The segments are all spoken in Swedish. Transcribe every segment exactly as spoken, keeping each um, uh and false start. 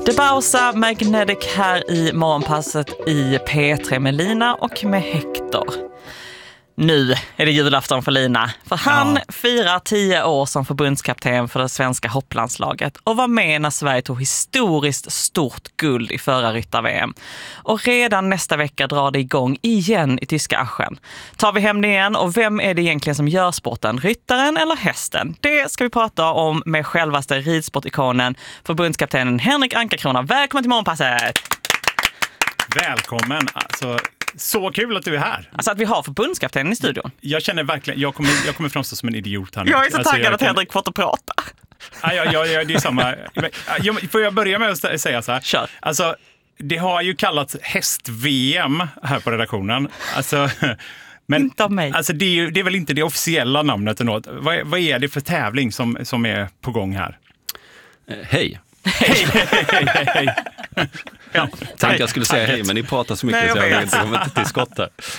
Det Bausa Magnetic här i morgonpasset i P tre med Lina och med Hector. Nu är det julafton för Lina, för han ja. firar tio år som förbundskapten för det svenska hopplandslaget och var med när Sverige tog historiskt stort guld i förra ryttar-V M. Och redan nästa vecka drar det igång igen i tyska Aschen. Tar vi hem det igen, och vem är det egentligen som gör sporten? Ryttaren eller hästen? Det ska vi prata om med självaste ridsportikonen, förbundskaptenen Henrik Ankarkrona. Välkommen till morgonpasset! Välkommen, alltså... Så kul att du är här. Alltså att vi har förbundskaptenen i studion. Jag känner verkligen, jag kommer, jag kommer framstå som en idiot här nu. Jag är så alltså, taggad att kan... Henrik fått att prata. Ja, ja, ja, ja, det är samma. Får jag börja med att säga så här? Kör. Alltså, det har ju kallats häst-V M här på redaktionen. Alltså... Men inte av mig. Alltså, det, är ju, det är väl inte det officiella namnet ändå. Vad, vad är det för tävling som, som är på gång här? Eh, hej. Hej, hej, hej, hej. Ja, tänkte jag skulle säga hej, men ni pratar så mycket. Nej, jag så jag inte kommer inte till skott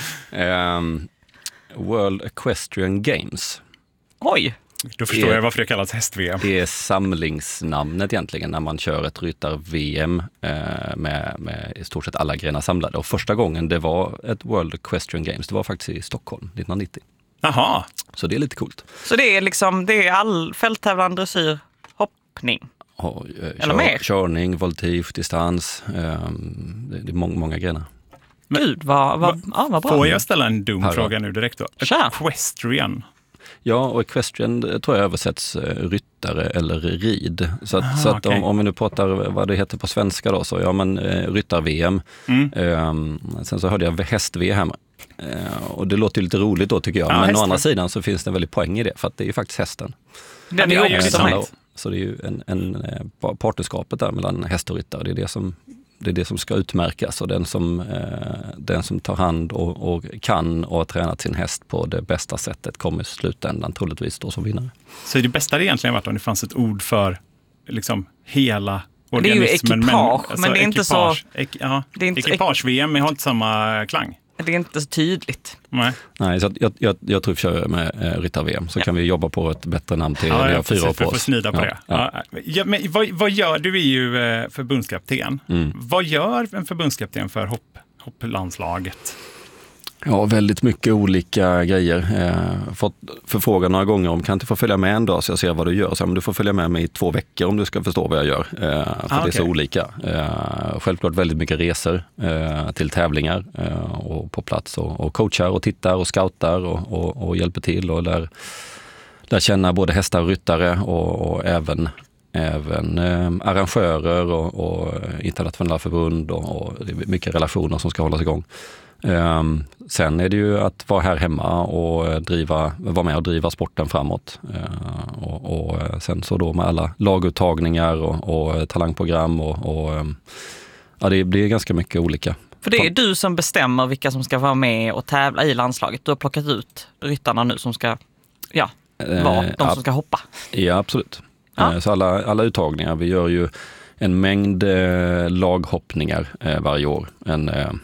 här. Um, World Equestrian Games. Oj. Då förstår är, jag varför det kallas häst-V M. Det är samlingsnamnet egentligen när man kör ett ryttar-V M eh, med, med i stort sett alla grenar samlade. Och första gången det var ett World Equestrian Games, det var faktiskt i Stockholm nittonhundranittio. Jaha. Så det är lite coolt. Så det är liksom, det är all fälttävlan, dressyr, hoppning? Och, eh, Eller kör, mer? Körning, voltige, distans, eh, det, det är må- många grenar. Men, Gud, vad, vad, va, ja, vad bra. Får jag ställa en dum Här fråga nu direkt då? Kör. Equestrian. Ja, och equestrian tror jag översätts eh, ryttare eller rid. Så att, Aha, så att okay. om, om vi nu pratar vad det heter på svenska då, så ja men eh, ryttar-V M. Mm. Eh, sen så hörde jag häst-V M. Eh, och det låter ju lite roligt då tycker jag. Ja, men hästen. Å andra sidan så finns det en väldigt poäng i det, för att det är ju faktiskt hästen. Den är ju också med. Så det är ju en, en partnerskapet där mellan häst och ryttare. Det är det som, det är det som ska utmärkas. Och den som, eh, den som tar hand och, och kan och har tränat sin häst på det bästa sättet kommer i slutändan troligtvis då som vinnare. Så det bästa hade egentligen varit om det fanns ett ord för liksom hela organismen. Det är ju ekipage, men, alltså, men det är inte så... Ek, ja, ekipage-V M har inte samma klang. Det är inte så tydligt. Nej, Nej så jag, jag, jag tror vi kör med eh, ryttar-V M. Så ja. Kan vi jobba på ett bättre namn till ja, ja, fyra år på oss. För att snida på ja, det. Ja. Ja. Ja, men vad, vad gör, du är ju eh, förbundskapten. Mm. Vad gör en förbundskapten för hopp, hopplandslaget? Ja, väldigt mycket olika grejer. Eh, fått förfrågan några gånger om kan inte få följa med en dag så jag ser vad du gör. Så, men du får följa med mig i två veckor om du ska förstå vad jag gör. Eh, för ah, det är okay. så olika. Eh, självklart väldigt mycket resor eh, till tävlingar eh, och på plats och, och coachar och tittar och scoutar och, och, och hjälper till och lär, lär känna både hästar och ryttare och, och även Även eh, arrangörer och, och internationella förbund och, och det är mycket relationer som ska hållas igång. Um, sen är det ju att vara här hemma och driva, vara med och driva sporten framåt. Uh, och, och sen så då med alla laguttagningar och, och talangprogram och, och um, ja, det blir ganska mycket olika. För det är du som bestämmer vilka som ska vara med och tävla i landslaget. Du har plockat ut ryttarna nu som ska ja, vara uh, de som ska hoppa. Ja, absolut. Ja. Uh, så alla, alla uttagningar, vi gör ju en mängd uh, laghoppningar uh, varje år. En uh,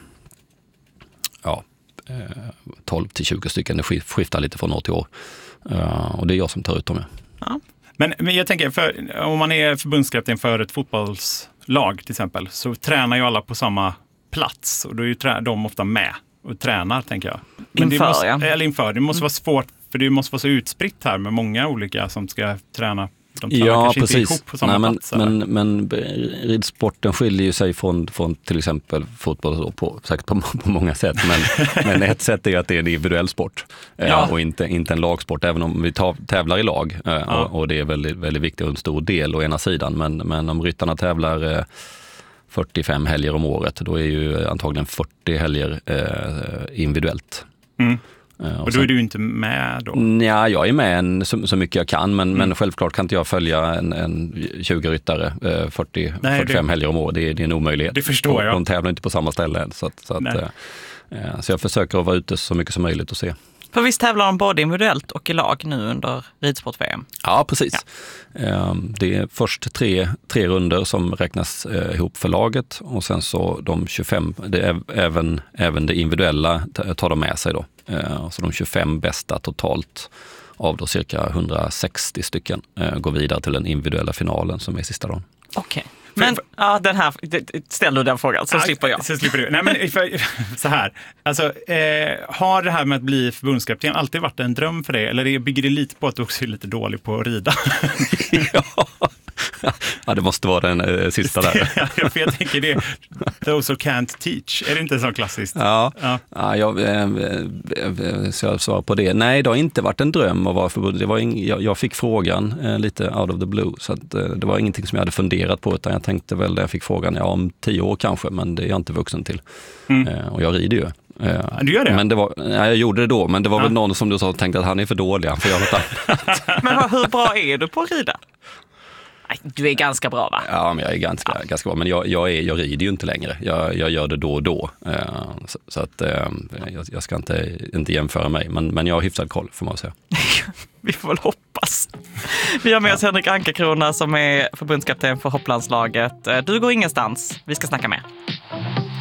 Ja, tolv till tjugo stycken. Det skiftar lite från år till år. Och det är jag som tar ut dem. Ja. Men, men jag tänker, för, om man är förbundskapten för ett fotbollslag till exempel, så tränar ju alla på samma plats. Och då är ju trä- de ofta med och tränar, tänker jag. Men inför, det måste, ja. Eller inför. Det måste vara svårt, för det måste vara så utspritt här med många olika som ska träna. De ja, kanske precis. inte ihop på samma Nej, men, plats. Men, men ridsporten skiljer ju sig från, från till exempel fotboll på, säkert på, på många sätt. Men, men ett sätt är att det är en individuell sport ja. eh, och inte, inte en lagsport. Även om vi tar, tävlar i lag eh, ja. och, och det är väldigt, väldigt viktigt och en stor del å ena sidan. Men, men om ryttarna tävlar eh, fyrtiofem helger om året, då är ju antagligen fyrtio helger eh, individuellt. Mm. Och, och då är du inte med då? Ja, jag är med en, så, så mycket jag kan, men, mm. men självklart kan inte jag följa en, en tjugo ryttare fyrtio till fyrtiofem det, helger om året. Det, det är en omöjlighet. Det förstår jag. De tävlar inte på samma ställe än. Så, att, så, att, eh, så jag försöker att vara ute så mycket som möjligt och se. För visst tävlar de både individuellt och i lag nu under ridsport-V M? Ja, precis. Ja. Det är först tre, tre runder som räknas ihop för laget och sen så de tjugofem, det är även, även det individuella tar de med sig då. Så de tjugofem bästa totalt av då cirka hundrasextio stycken går vidare till den individuella finalen som är sista dagen. Okej. Men ja, den här, ställ du den frågan så ja, slipper jag. Så slipper du. Nej, men för, så här. Alltså, eh, har det här med att bli förbundskapten alltid varit en dröm för dig? Eller bygger det lite på att du också är lite dålig på att rida? Ja. Ja, det måste vara den eh, sista där. Ja, för jag tänker det. Those who can't teach. Är det inte så klassiskt? Ja, ja. ja jag, eh, så jag svarar på det. Nej, det har inte varit en dröm att vara förbund. Det var ing, jag, jag fick frågan eh, lite out of the blue. Så att, eh, det var ingenting som jag hade funderat på, utan jag tänkte väl när jag fick frågan, ja, om tio år kanske, men det är jag inte vuxen till. Mm. Eh, och jag rider ju. Ja, du gör det? Men det var, ja, jag gjorde det då, men det var ja. väl någon som du sa tänkte att han är för dålig, han får göra något annat. Men hur bra är du på att rida? Du är ganska bra, va? Ja, men jag är ganska, ja. ganska bra. Men jag, jag, är, jag rider ju inte längre. Jag, jag gör det då och då. Så, så att jag, jag ska inte, inte jämföra mig. Men, men jag har hyfsad koll, får man säga. Vi får väl hoppas. Vi har med oss Henrik Ankarkrona som är förbundskapten för hopplandslaget. Du går ingenstans. Vi ska snacka med.